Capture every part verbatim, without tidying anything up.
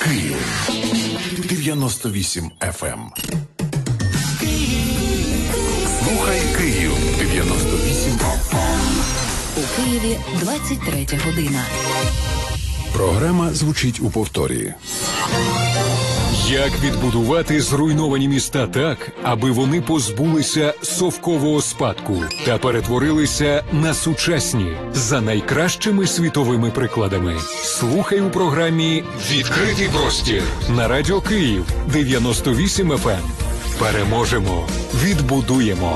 Київ дев'яносто вісім еф ем. Слухай Київ дев'яносто вісім еф ем. У Києві двадцять третя година. Програма звучить у повторі. Як відбудувати зруйновані міста так, аби вони позбулися совкового спадку та перетворилися на сучасні за найкращими світовими прикладами? Слухай у програмі «Відкритий простір» на Радіо Київ дев'яносто вісім еф ем. Переможемо, відбудуємо.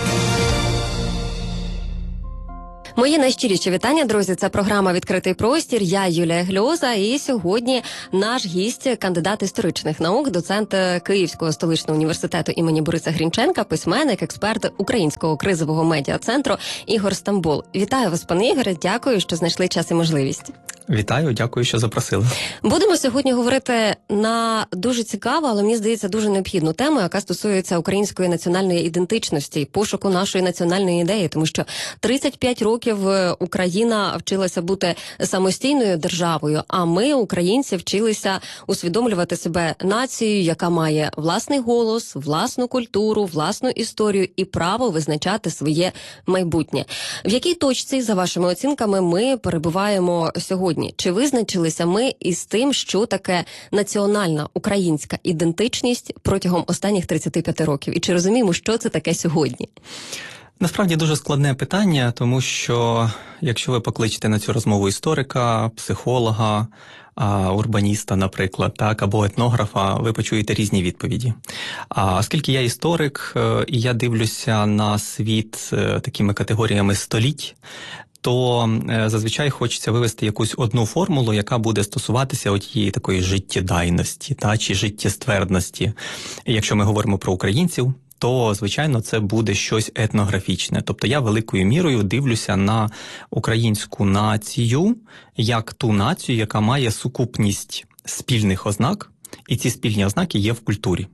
Мої найщиріші вітання, друзі. Це програма «Відкритий простір». Я Юлія Гльоза. І сьогодні наш гість – кандидат історичних наук, доцент Київського столичного університету імені Бориса Грінченка, письменник, експерт Українського кризового медіа-центру Ігор Стамбул. Вітаю вас, пане Ігоре. Дякую, що знайшли час і можливість. Вітаю, дякую, що запросили. Будемо сьогодні говорити на дуже цікаву, але, мені здається, дуже необхідну тему, яка стосується української національної ідентичності, пошуку нашої національної ідеї, тому що тридцять п'ять років Україна вчилася бути самостійною державою, а ми, українці, вчилися усвідомлювати себе нацією, яка має власний голос, власну культуру, власну історію і право визначати своє майбутнє. В якій точці, за вашими оцінками, ми перебуваємо сьогодні? Чи визначилися ми із тим, що таке національна українська ідентичність протягом останніх тридцяти п'яти років? І чи розуміємо, що це таке сьогодні? Насправді дуже складне питання, тому що якщо ви покличете на цю розмову історика, психолога, урбаніста, наприклад, так, або етнографа, ви почуєте різні відповіді. А оскільки я історик, і я дивлюся на світ такими категоріями століть, то зазвичай хочеться вивести якусь одну формулу, яка буде стосуватися отієї такої життєдайності, та, чи життєствердності. І якщо ми говоримо про українців, то, звичайно, це буде щось етнографічне. Тобто я великою мірою дивлюся на українську націю як ту націю, яка має сукупність спільних ознак, і ці спільні ознаки є в культурі.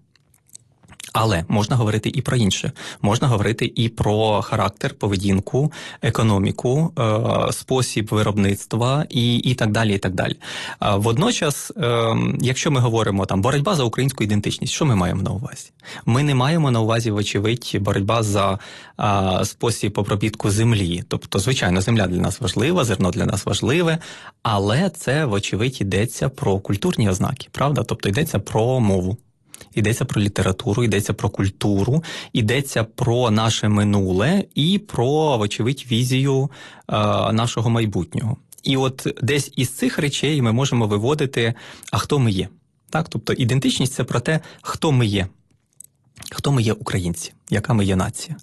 Але можна говорити і про інше. Можна говорити і про характер, поведінку, економіку, е, спосіб виробництва і, і так далі, і так далі. А водночас, е, якщо ми говоримо там боротьба за українську ідентичність, що ми маємо на увазі? Ми не маємо на увазі, вочевидь, боротьба за е, спосіб обробітку землі. Тобто, звичайно, земля для нас важлива, зерно для нас важливе, але це, вочевидь, йдеться про культурні ознаки, правда? Тобто йдеться про мову. Йдеться про літературу, йдеться про культуру, йдеться про наше минуле і про, вочевидь, візію е, нашого майбутнього. І от десь із цих речей ми можемо виводити, а хто ми є. Так? Тобто ідентичність – це про те, хто ми є. Хто ми є українці, яка ми є нація.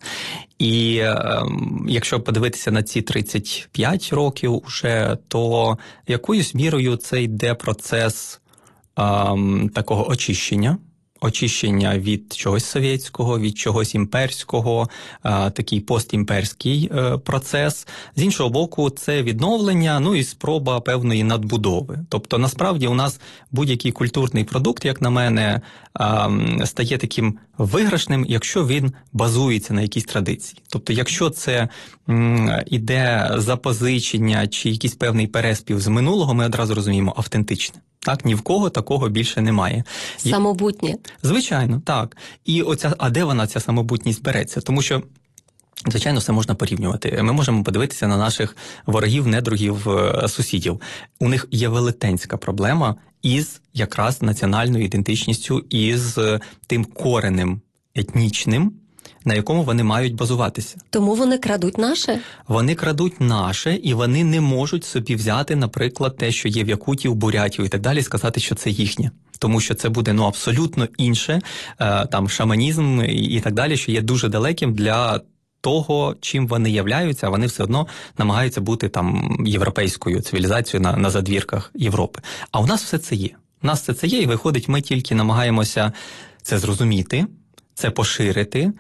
І е, якщо подивитися на ці тридцять п'ять років уже, то якоюсь мірою це йде процес е, такого очищення, очищення від чогось совєтського, від чогось імперського, а, такий постімперський е, процес. З іншого боку, це відновлення, ну і спроба певної надбудови. Тобто, насправді, у нас будь-який культурний продукт, як на мене, а, стає таким виграшним, якщо він базується на якійсь традиції. Тобто, якщо це м, іде запозичення чи якийсь певний переспів з минулого, ми одразу розуміємо автентичне. Так, ні в кого такого більше немає. Самобутнє. Звичайно, так. І оця, а де вона, ця самобутність, береться? Тому що, звичайно, все можна порівнювати. Ми можемо подивитися на наших ворогів, недругів, сусідів. У них є велетенська проблема із якраз національною ідентичністю, із тим коренем етнічним, на якому вони мають базуватися. Тому вони крадуть наше? Вони крадуть наше, і вони не можуть собі взяти, наприклад, те, що є в Якутії, в Бурятії і так далі, сказати, що це їхнє. Тому що це буде, ну, абсолютно інше, там, шаманізм і так далі, що є дуже далеким для того, чим вони являються, а вони все одно намагаються бути там європейською цивілізацією на, на задвірках Європи. А у нас все це є. У нас все це є, і виходить, ми тільки намагаємося це зрозуміти, це поширити.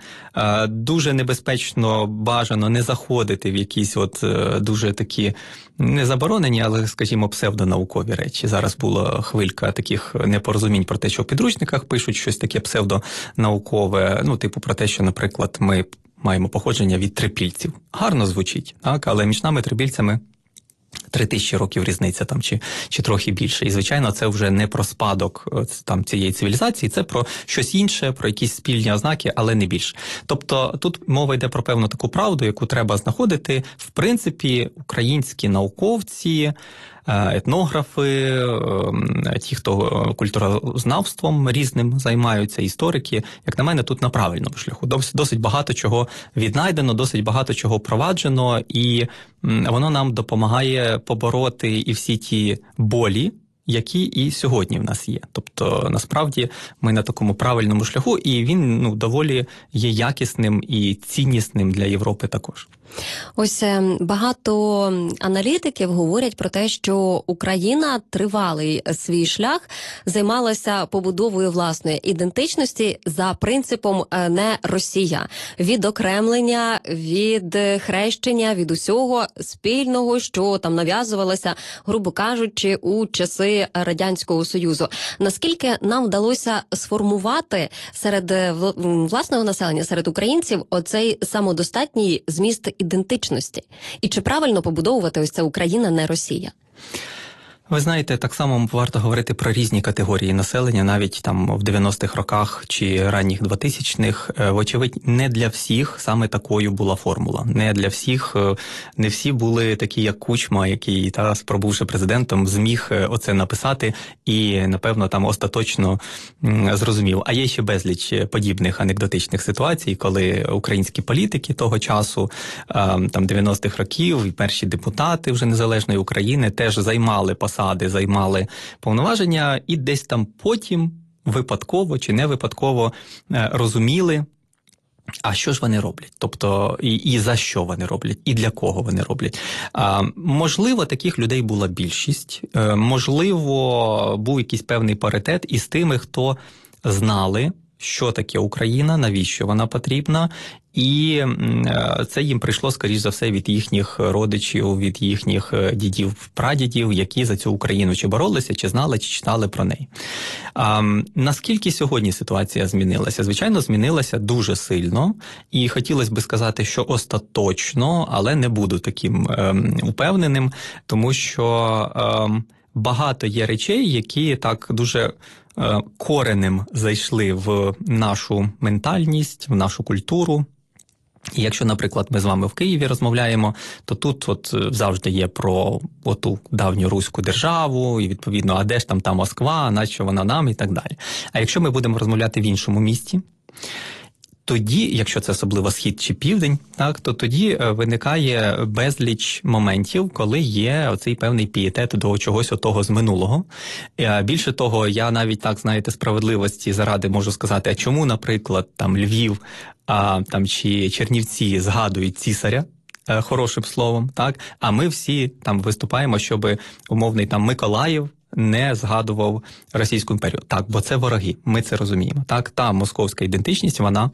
Дуже небезпечно, бажано не заходити в якісь от дуже такі не заборонені, але, скажімо, псевдонаукові речі. Зараз була хвилька таких непорозумінь про те, що в підручниках пишуть щось таке псевдонаукове, ну, типу про те, що, наприклад, ми маємо походження від трипільців. Гарно звучить, так, але між нами трипільцями Три тисячі років різниця там, чи, чи трохи більше. І, звичайно, це вже не про спадок там, цієї цивілізації, це про щось інше, про якісь спільні ознаки, але не більше. Тобто тут мова йде про певну таку правду, яку треба знаходити. В принципі, українські науковці, етнографи, ті, хто культурознавством різним займаються, історики, як на мене, тут на правильному шляху. Досить багато чого віднайдено, досить багато чого проваджено, і воно нам допомагає побороти і всі ті болі, які і сьогодні в нас є. Тобто, насправді, ми на такому правильному шляху, і він ну, доволі є якісним і ціннісним для Європи також. Ось багато аналітиків говорять про те, що Україна тривалий свій шлях займалася побудовою власної ідентичності за принципом «не Росія». Відокремлення, від хрещення, від усього спільного, що там нав'язувалося, грубо кажучи, у часи Радянського Союзу. Наскільки нам вдалося сформувати серед власного населення, серед українців, оцей самодостатній зміст ідентичності? І чи правильно побудовувати ось це Україна, не Росія? Ви знаєте, так само варто говорити про різні категорії населення, навіть там в дев'яностих роках чи ранніх двотисячних. Вочевидь, не для всіх саме такою була формула. Не для всіх, не всі були такі, як Кучма, який, та, спробувши президентом, зміг оце написати і, напевно, там остаточно зрозумів. А є ще безліч подібних анекдотичних ситуацій, коли українські політики того часу, там дев'яностих років, і перші депутати вже незалежної України теж займали посади, займали повноваження і десь там потім випадково чи не випадково розуміли, а що ж вони роблять? Тобто, і, і за що вони роблять, і для кого вони роблять. А, можливо, таких людей була більшість, а, можливо, був якийсь певний паритет із тими, хто знали, що таке Україна, навіщо вона потрібна, і це їм прийшло, скоріш за все, від їхніх родичів, від їхніх дідів, прадідів, які за цю Україну чи боролися, чи знали, чи читали про неї. А, наскільки сьогодні ситуація змінилася? Звичайно, змінилася дуже сильно, і хотілося б сказати, що остаточно, але не буду таким ем, упевненим, тому що ем, багато є речей, які так дуже коренем зайшли в нашу ментальність, в нашу культуру. І якщо, наприклад, ми з вами в Києві розмовляємо, то тут от завжди є про оту давню руську державу, і відповідно, а де ж там та Москва, нащо вона нам і так далі. А якщо ми будемо розмовляти в іншому місті, тоді, якщо це особливо схід чи південь, так, то тоді виникає безліч моментів, коли є оцей певний пієтет до чогось отого з минулого. Більше того, я навіть так, знаєте, справедливості заради можу сказати, а чому, наприклад, там Львів а, там, чи Чернівці згадують цісаря хорошим словом, так, а ми всі там виступаємо, щоб умовний там Миколаїв не згадував Російську імперію. Так, бо це вороги, ми це розуміємо. Так, та московська ідентичність, вона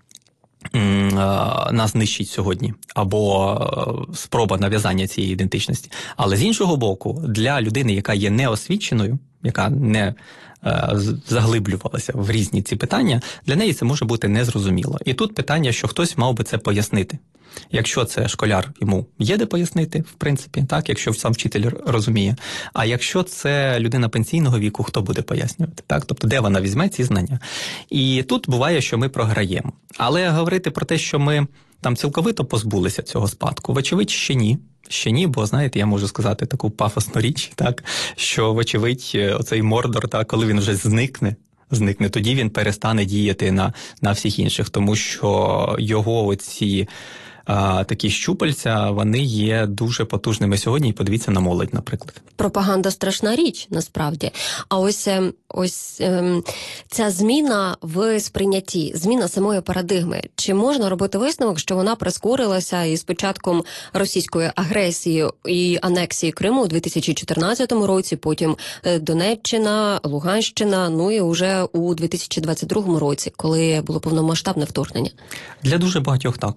м, нас нищить сьогодні. Або спроба нав'язання цієї ідентичності. Але з іншого боку, для людини, яка є неосвіченою, яка не е, заглиблювалася в різні ці питання, для неї це може бути незрозуміло. І тут питання, що хтось мав би це пояснити. Якщо це школяр, йому є де пояснити, в принципі, так, якщо сам вчитель розуміє. А якщо це людина пенсійного віку, хто буде пояснювати, так? Тобто, де вона візьме ці знання? І тут буває, що ми програємо. Але говорити про те, що ми там цілковито позбулися цього спадку, вочевидь, ще ні. Ще ні, бо, знаєте, я можу сказати таку пафосну річ, так, що, вочевидь, оцей Мордор, так, коли він вже зникне, зникне, тоді він перестане діяти на, на всіх інших, тому що його оці а, такі щупальця, вони є дуже потужними сьогодні, і подивіться на молодь, наприклад. Пропаганда – страшна річ, насправді. А ось, ось ем, ця зміна в сприйнятті, зміна самої парадигми. Чи можна робити висновок, що вона прискорилася із початком російської агресії і анексії Криму у дві тисячі чотирнадцятому році, потім Донеччина, Луганщина, ну і вже у дві тисячі двадцять другому році, коли було повномасштабне вторгнення? Для дуже багатьох так.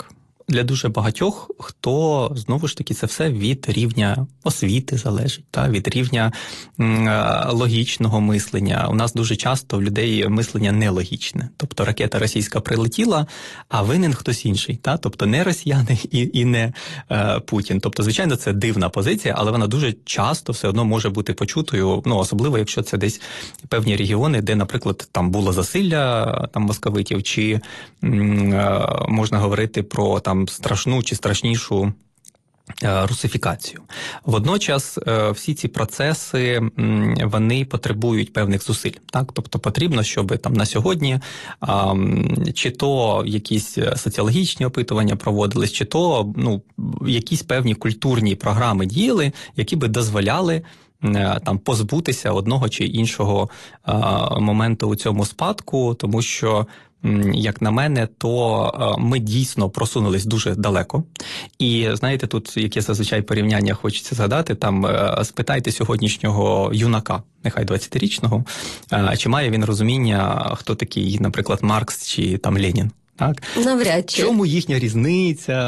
для дуже багатьох, хто, знову ж таки, це все від рівня освіти залежить, та, від рівня м, логічного мислення. У нас дуже часто в людей мислення нелогічне. Тобто ракета російська прилетіла, а винен хтось інший. Та? Тобто не росіяни і, і не е, Путін. Тобто, звичайно, це дивна позиція, але вона дуже часто все одно може бути почутою, ну, особливо, якщо це десь певні регіони, де, наприклад, там було засилля там московитів, чи м, е, можна говорити про там страшну чи страшнішу русифікацію. Водночас всі ці процеси, вони потребують певних зусиль. Так? Тобто потрібно, щоб там на сьогодні чи то якісь соціологічні опитування проводились, чи то ну, якісь певні культурні програми діяли, які би дозволяли там позбутися одного чи іншого а, моменту у цьому спадку, тому що, як на мене, то ми дійсно просунулись дуже далеко. І, знаєте, тут, яке зазвичай порівняння хочеться згадати, там, спитайте сьогоднішнього юнака, нехай двадцятирічного, чи має він розуміння, хто такий, наприклад, Маркс чи там Ленін. Так? Навряд чи. В чому їхня різниця?